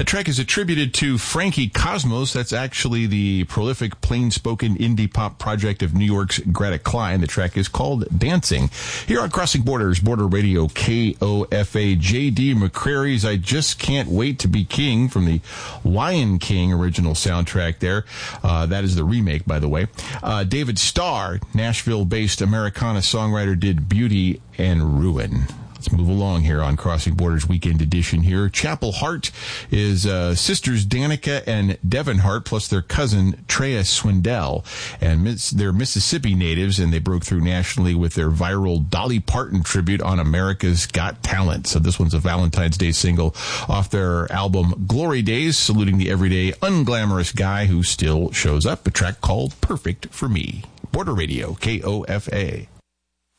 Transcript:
The track is attributed to Frankie Cosmos. That's actually the prolific, plain-spoken indie pop project of New York's Greta Klein. The track is called Dancing. Here on Crossing Borders, Border Radio, KOFA, J.D. McCrary's I Just Can't Wait to Be King from the Lion King original soundtrack there. That is the remake, by the way. David Starr, Nashville-based Americana songwriter, did Beauty and Ruin. Let's move along here on Crossing Borders Weekend Edition here. Chapel Hart is sisters Danica and Devin Hart, plus their cousin Treya Swindell. And they're Mississippi natives, and they broke through nationally with their viral Dolly Parton tribute on America's Got Talent. So this one's a Valentine's Day single off their album Glory Days, saluting the everyday, unglamorous guy who still shows up. A track called Perfect for Me. Border Radio, KOFA.